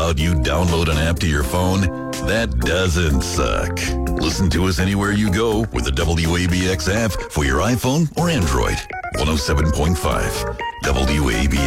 about you download an app to your phone? That doesn't suck. Listen to us anywhere you go with the WABX app for your iPhone or Android. 107.5 WABX.